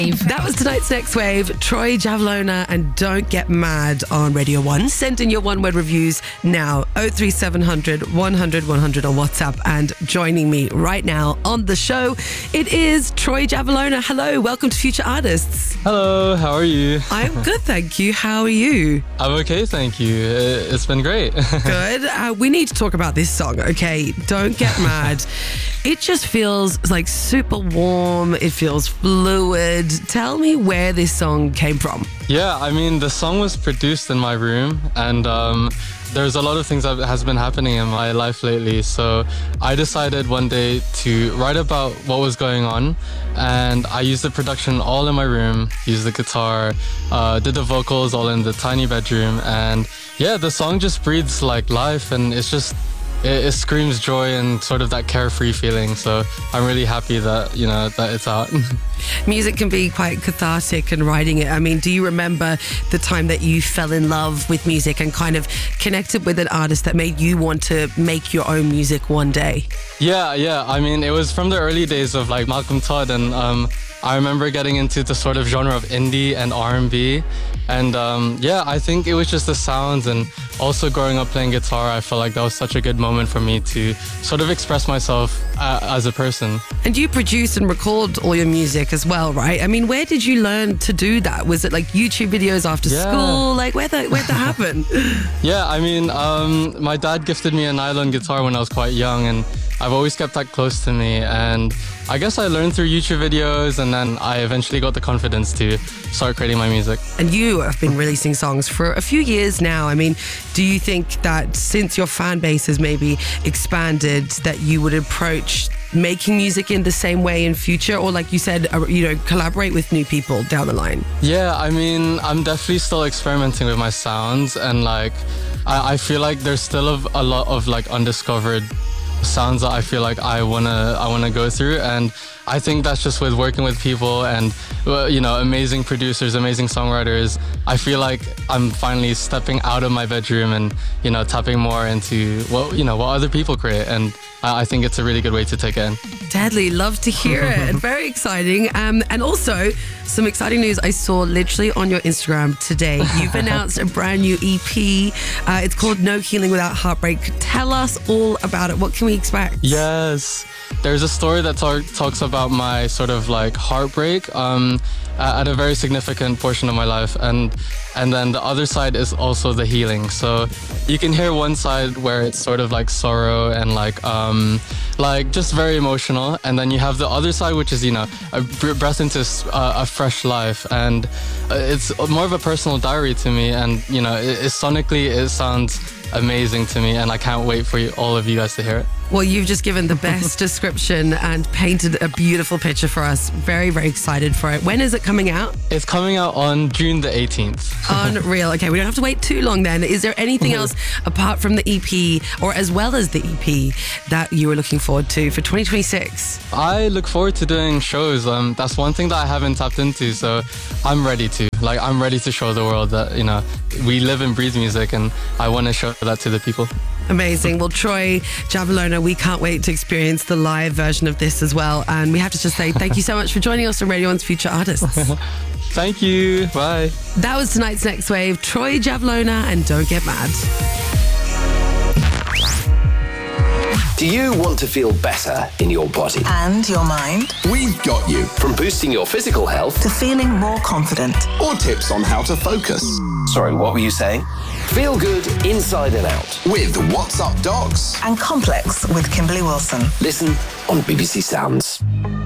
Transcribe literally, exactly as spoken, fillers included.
That was tonight's Next Wave, Troy Javelona and Don't Get Mad on Radio one. Send in your one-word reviews now, oh three seven hundred, one hundred, one hundred on WhatsApp. And joining me right now on the show, it is Troy Javelona. Hello, welcome to Future Artists. Hello, how are you? I'm good, thank you. How are you? I'm okay, thank you. It's been great. Good. Uh, we need to talk about this song, okay? Don't Get Mad. It just feels like super warm. It feels fluid. Tell me where this song came from. Yeah, I mean, the song was produced in my room, and um, there's a lot of things that has been happening in my life lately. So I decided one day to write about what was going on, and I used the production all in my room, used the guitar, uh, did the vocals all in the tiny bedroom, and yeah, the song just breathes like life, and it's just It, it screams joy and sort of that carefree feeling. So I'm really happy that, you know, that it's out. Music can be quite cathartic, and writing it. I mean, do you remember the time that you fell in love with music and kind of connected with an artist that made you want to make your own music one day? Yeah, yeah. I mean, it was from the early days of like Malcolm Todd, and um, I remember getting into the sort of genre of indie and R and B. And um, yeah, I think it was just the sounds, and also growing up playing guitar, I felt like that was such a good moment for me to sort of express myself uh, as a person. And you produce and record all your music as well, right? I mean, where did you learn to do that? Was it like YouTube videos after yeah. school? Like, where'd that, where'd that happen? Yeah, I mean, um, my dad gifted me a nylon guitar when I was quite young, and I've always kept that close to me. And I guess I learned through YouTube videos, and then I eventually got the confidence to start creating my music. And you have been releasing songs for a few years now. I mean, do you think that since your fan base has maybe expanded, that you would approach making music in the same way in future, or like you said, uh, you know, collaborate with new people down the line? Yeah, I mean, I'm definitely still experimenting with my sounds, and like I, I feel like there's still a, a lot of like undiscovered sounds that I feel like I wanna I wanna go through, and I think that's just with working with people and, you know, amazing producers, amazing songwriters. I feel like I'm finally stepping out of my bedroom and, you know, tapping more into what, you know, what other people create, and I think it's a really good way to take it in. Deadly, love to hear it. Very exciting. Um, and also, some exciting news I saw literally on your Instagram today. You've announced a brand new E P. Uh, it's called No Healing Without Heartbreak. Tell us all about it. What can we expect? Yes. There's a story that talk, talks about my sort of like heartbreak um, at a very significant portion of my life. And and then the other side is also the healing. So you can hear one side where it's sort of like sorrow and like um, like just very emotional. And then you have the other side, which is, you know, a breath into uh, a fresh life. And it's more of a personal diary to me. And, you know, it, it sonically, it sounds amazing to me, and I can't wait for you, all of you guys to hear it. Well, you've just given the best description and painted a beautiful picture for us. Very, very excited for it. When is it coming out? It's coming out on June the eighteenth. Unreal. Okay, we don't have to wait too long then. Is there anything else apart from the E P, or as well as the E P, that you were looking forward to for twenty twenty-six? I look forward to doing shows. Um, that's one thing that I haven't tapped into, so I'm ready to. Like, I'm ready to show the world that, you know, we live and breathe music, and I want to show that to the people. Amazing. Well, Troy Javelona, we can't wait to experience the live version of this as well. And we have to just say thank you so much for joining us on Radio one's Future Artists. Thank you. Bye. That was tonight's Next Wave, Troy Javelona and Don't Get Mad. Do you want to feel better in your body and your mind? We've got you. From boosting your physical health to feeling more confident, or tips on how to focus. Sorry, what were you saying? Feel good inside and out with What's Up Dogs and Complex with Kimberly Wilson. Listen on B B C Sounds.